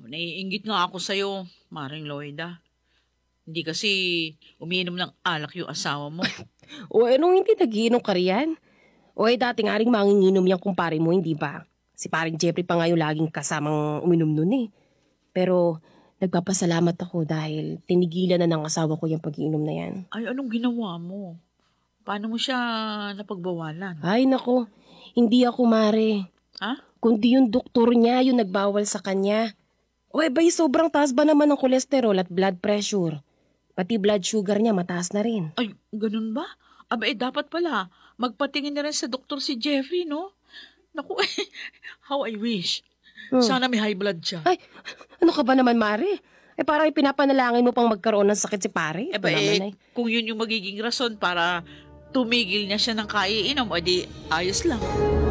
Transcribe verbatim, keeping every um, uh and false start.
naiinggit nga ako sa'yo, Maring Loida. Hindi kasi umiinom ng alak yung asawa mo. O anong hindi nagiinom ka riyan? O eh dati nga rin manginginom yung kumpare mo, hindi ba? Si paring Jeffrey pa nga yung laging kasamang uminom nun eh. Pero nagpapasalamat ako dahil tinigilan na ng asawa ko yung pag-iinom na yan. Ay, anong ginawa mo? Paano mo siya napagbawalan? Ay nako, hindi ako mare. Ha? Kundi yung doktor niya yung nagbawal sa kanya. O eh bay sobrang taas ba naman ng kolesterol at blood pressure? Pati blood sugar niya mataas na rin. Ay, ganun ba? Aba, eh, dapat pala. Magpatingin na rin sa doktor si Jeffrey, no? Naku, eh, how I wish. Hmm. Sana may high blood siya. Ay, ano ka ba naman mare? Eh parang ipinapanalangin mo pang magkaroon ng sakit si pare. Eh Ito ba, naman eh, ay. kung yun yung magiging rason para tumigil niya siya ng kaiinom, o di ayos lang.